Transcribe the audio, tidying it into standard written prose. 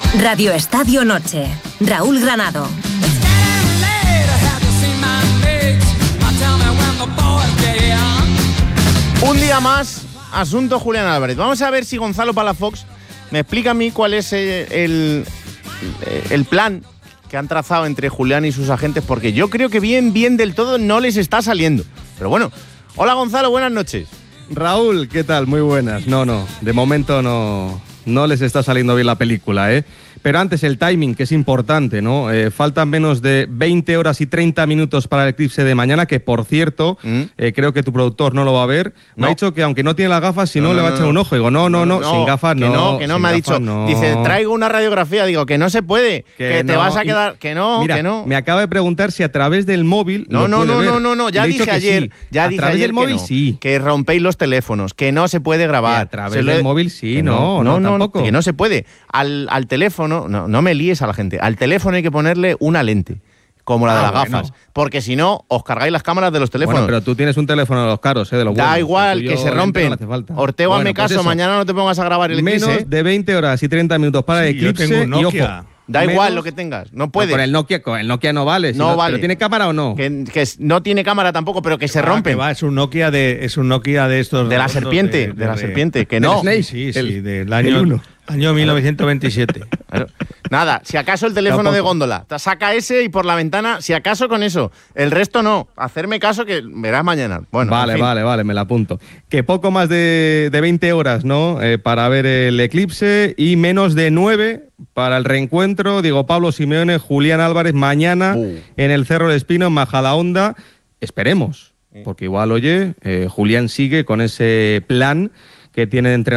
Radio Estadio Noche. Raúl Granado. Un día más, asunto Julián Álvarez. Vamos a ver si Gonzalo Palafox me explica a mí cuál es el plan que han trazado entre Julián y sus agentes, porque yo creo que bien del todo no les está saliendo. Pero bueno, hola Gonzalo, buenas noches. Raúl, ¿qué tal? Muy buenas. No, de momento no les está saliendo bien la película, ¿eh? Pero antes el timing, que es importante, ¿no? Faltan menos de 20 horas y 30 minutos para el eclipse de mañana, que por cierto, creo que tu productor no lo va a ver. Me ha dicho que aunque no tiene las gafas, si no le va a echar un ojo. Digo, no, sin gafas no. Que no, me ha dicho. No. Dice, traigo una radiografía. Digo, que no se puede, que te vas a quedar. Que no, mira, que no. Me acaba de preguntar si a través del móvil. No. Ya dije ayer. Sí. Ya dije ayer del móvil, sí. Que rompéis los teléfonos, que no se puede grabar. Que a través del móvil, sí, no, tampoco. Que no se puede. Al teléfono, no me líes a la gente. Al teléfono hay que ponerle una lente, como la de las gafas, porque si no, os cargáis las cámaras de los teléfonos. Bueno, pero tú tienes un teléfono de los caros, de los buenos. Da igual, que se rompen. Ortego, hazme caso, mañana no te pongas a grabar el eclipse. Menos de 20 horas y 30 minutos para el eclipse. Yo tengo un Nokia. Y ojo, da igual lo que tengas, no puedes. Con el Nokia no vale. No vale. ¿Pero tiene cámara o no? Que no tiene cámara tampoco, pero que se rompen. Es un Nokia de estos. De la serpiente, de la serpiente, que no. Snake, sí, del año 1927. Claro. Nada, si acaso el teléfono de góndola, saca ese y por la ventana, si acaso con eso. El resto no. Hacerme caso que verás mañana. Bueno, vale, me la apunto. Que poco más de 20 horas, ¿no? Para ver el eclipse y menos de 9 para el reencuentro. Diego Pablo Simeone, Julián Álvarez, mañana en el Cerro del Espino, en Majadahonda. Esperemos, porque igual, oye, Julián sigue con ese plan que tiene de entrenamiento.